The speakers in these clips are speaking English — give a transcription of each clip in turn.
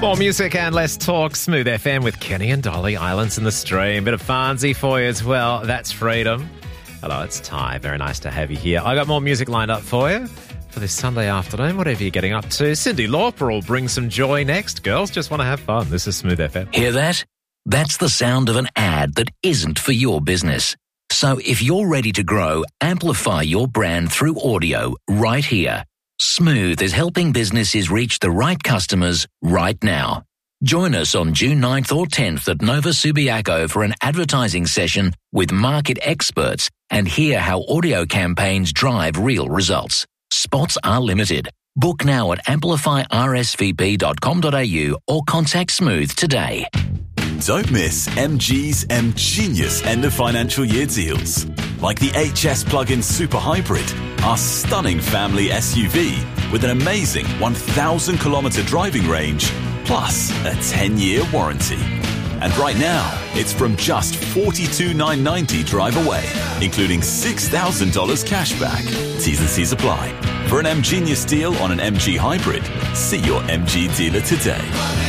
More music and less talk. Smooth FM with Kenny and Dolly, Islands in the Stream. Bit of Farnsey for you as well. That's Freedom. Hello, it's Ty. Very nice to have you here. I got more music lined up for you for this Sunday afternoon, whatever you're getting up to. Cyndi Lauper will bring some joy next. Girls just want to have fun. This is Smooth FM. Hear that? That's the sound of an ad that isn't for your business. So if you're ready to grow, amplify your brand through audio right here. Smooth is helping businesses reach the right customers right now. Join us on June 9th or 10th at Nova Subiaco for an advertising session with market experts and hear how audio campaigns drive real results. Spots are limited. Book now at amplifyrsvp.com.au or contact Smooth today. Don't miss MG's M-Genius end of financial year deals. Like the HS plug-in Super Hybrid, our stunning family SUV with an amazing 1,000 kilometre driving range, plus a 10-year warranty. And right now, it's from just $42,990 drive away, including $6,000 cash back. T's and C's apply. For an M-Genius deal on an MG Hybrid, see your MG dealer today.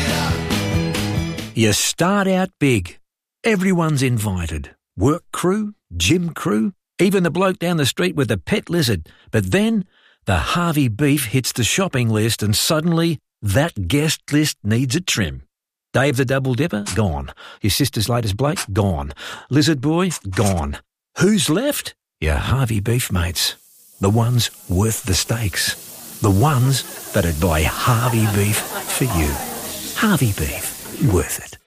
You start out big. Everyone's invited. Work crew, gym crew, even the bloke down the street with the pet lizard. But then the Harvey beef hits the shopping list and suddenly that guest list needs a trim. Dave the Double Dipper? Gone. Your sister's latest Blake? Gone. Lizard Boy? Gone. Who's left? Your Harvey beef mates. The ones worth the stakes. The ones that'd buy Harvey beef for you. Harvey beef. Worth it.